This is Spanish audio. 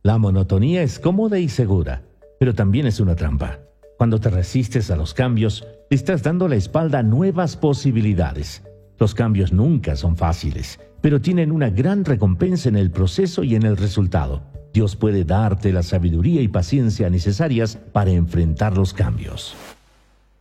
La monotonía es cómoda y segura, pero también es una trampa. Cuando te resistes a los cambios, te estás dando la espalda a nuevas posibilidades. Los cambios nunca son fáciles, pero tienen una gran recompensa en el proceso y en el resultado. Dios puede darte la sabiduría y paciencia necesarias para enfrentar los cambios.